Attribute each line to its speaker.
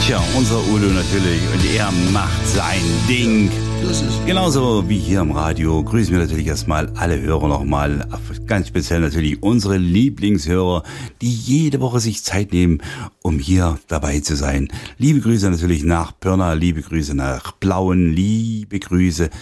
Speaker 1: Tja, unser Udo natürlich. Und er macht sein Ding. Genauso wie hier am Radio grüßen wir natürlich erstmal alle Hörer nochmal. Ganz speziell natürlich unsere Lieblingshörer, die jede Woche sich Zeit nehmen, um hier dabei zu sein. Liebe Grüße natürlich nach Pirna, liebe Grüße nach Plauen, liebe Grüße